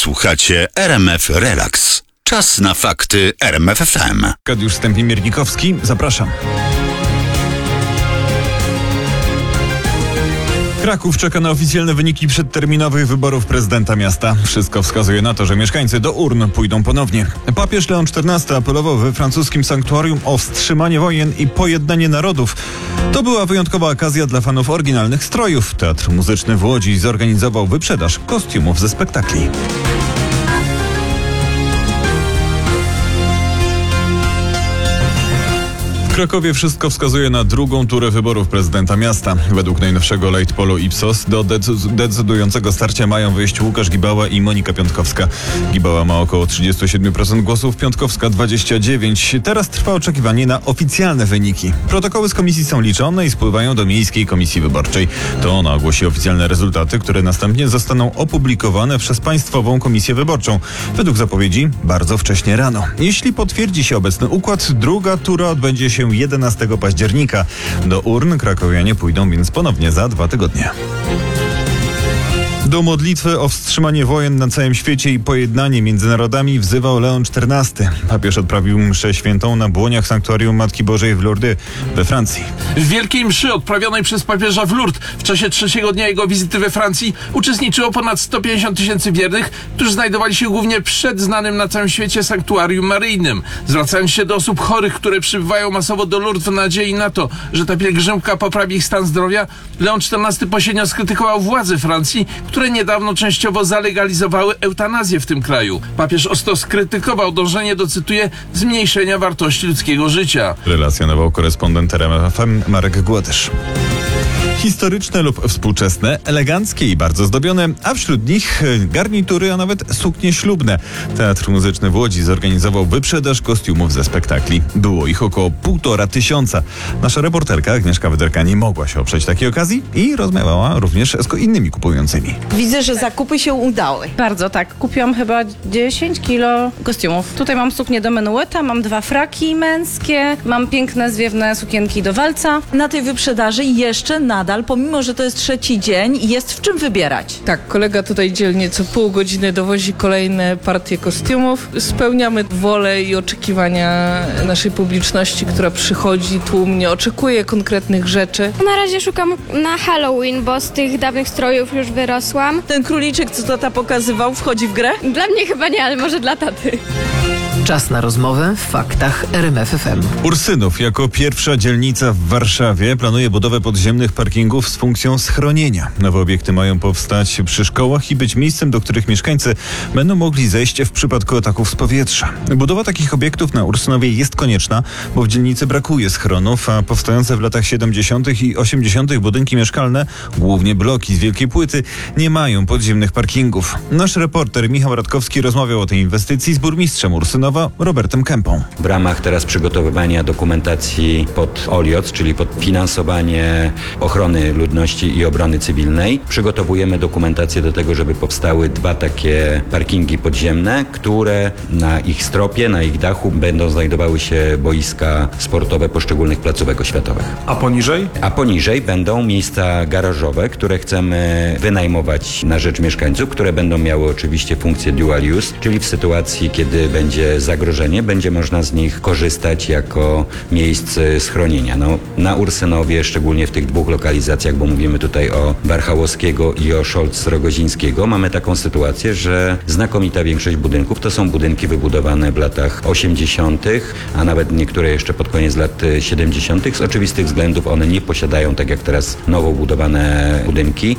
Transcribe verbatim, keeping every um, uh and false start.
Słuchacie R M F Relax. Czas na fakty R M F F M. Arkadiusz Stępień-Miernikowski, zapraszam. Kraków czeka na oficjalne wyniki przedterminowych wyborów prezydenta miasta. Wszystko wskazuje na to, że mieszkańcy do urn pójdą ponownie. Papież Leon czternasty apelował we francuskim sanktuarium o wstrzymanie wojen i pojednanie narodów. To była wyjątkowa okazja dla fanów oryginalnych strojów. Teatr Muzyczny w Łodzi zorganizował wyprzedaż kostiumów ze spektakli. W Krakowie wszystko wskazuje na drugą turę wyborów prezydenta miasta. Według najnowszego Lightpolu Ipsos do decydującego starcia mają wyjść Łukasz Gibała i Monika Piątkowska. Gibała ma około trzydzieści siedem procent głosów, Piątkowska dwadzieścia dziewięć procent. Teraz trwa oczekiwanie na oficjalne wyniki. Protokoły z komisji są liczone i spływają do Miejskiej Komisji Wyborczej. To ona ogłosi oficjalne rezultaty, które następnie zostaną opublikowane przez Państwową Komisję Wyborczą. Według zapowiedzi bardzo wcześnie rano. Jeśli potwierdzi się obecny układ, druga tura odbędzie się jedenastego października. Do urn krakowianie pójdą więc ponownie za dwa tygodnie. Do modlitwy o wstrzymanie wojen na całym świecie i pojednanie między narodami wzywał Leon czternasty. Papież odprawił mszę świętą na błoniach sanktuarium Matki Bożej w Lourdes we Francji. W wielkiej mszy odprawionej przez papieża w Lourdes w czasie trzeciego dnia jego wizyty we Francji uczestniczyło ponad sto pięćdziesiąt tysięcy wiernych, którzy znajdowali się głównie przed znanym na całym świecie sanktuarium maryjnym. Zwracając się do osób chorych, które przybywają masowo do Lourdes w nadziei na to, że ta pielgrzymka poprawi ich stan zdrowia, Leon czternasty pośrednio skrytykował władze Francji, które niedawno częściowo zalegalizowały eutanazję w tym kraju. Papież ostro skrytykował dążenie do, cytuję, zmniejszenia wartości ludzkiego życia. Relacjonował korespondent R M F F M Marek Głodysz. Historyczne lub współczesne, eleganckie i bardzo zdobione, a wśród nich garnitury, a nawet suknie ślubne. Teatr Muzyczny w Łodzi zorganizował wyprzedaż kostiumów ze spektakli. Było ich około półtora tysiąca. Nasza reporterka Agnieszka Wyderka nie mogła się oprzeć takiej okazji i rozmawiała również z innymi kupującymi. Widzę, że zakupy się udały. Bardzo tak. Kupiłam chyba dziesięć kilo kostiumów. Tutaj mam suknię do menueta, mam dwa fraki męskie, mam piękne zwiewne sukienki do walca. Na tej wyprzedaży jeszcze nadal, pomimo że to jest trzeci dzień, jest w czym wybierać. Tak, kolega tutaj dzielnie co pół godziny dowozi kolejne partie kostiumów. Spełniamy wolę i oczekiwania naszej publiczności, która przychodzi tłumnie, oczekuje konkretnych rzeczy. Na razie szukam na Halloween, bo z tych dawnych strojów już wyrosłam. Ten króliczek, co tata pokazywał, wchodzi w grę? Dla mnie chyba nie, ale może dla taty. Czas na rozmowę w faktach R M F F M. Ursynów jako pierwsza dzielnica w Warszawie planuje budowę podziemnych parkingów z funkcją schronienia. Nowe obiekty mają powstać przy szkołach i być miejscem, do których mieszkańcy będą mogli zejść w przypadku ataków z powietrza. Budowa takich obiektów na Ursynowie jest konieczna, bo w dzielnicy brakuje schronów, a powstające w latach siedemdziesiątych i osiemdziesiątych budynki mieszkalne, głównie bloki z wielkiej płyty, nie mają podziemnych parkingów. Nasz reporter Michał Radkowski rozmawiał o tej inwestycji z burmistrzem Ursynowa Robertem Kępą. W ramach teraz przygotowywania dokumentacji pod O L I O C, czyli pod finansowanie ochrony ludności i obrony cywilnej, przygotowujemy dokumentację do tego, żeby powstały dwa takie parkingi podziemne, które na ich stropie, na ich dachu będą znajdowały się boiska sportowe poszczególnych placówek oświatowych. A poniżej? A poniżej będą miejsca garażowe, które chcemy wynajmować na rzecz mieszkańców, które będą miały oczywiście funkcję dual use, czyli w sytuacji, kiedy będzie zagrożenie, będzie można z nich korzystać jako miejsc schronienia. No, na Ursynowie, szczególnie w tych dwóch lokalizacjach, bo mówimy tutaj o Warchałowskiego i o Szolc-Rogozińskiego, mamy taką sytuację, że znakomita większość budynków to są budynki wybudowane w latach osiemdziesiątych, a nawet niektóre jeszcze pod koniec lat siedemdziesiątych. Z oczywistych względów one nie posiadają, tak jak teraz, nowo budowane budynki,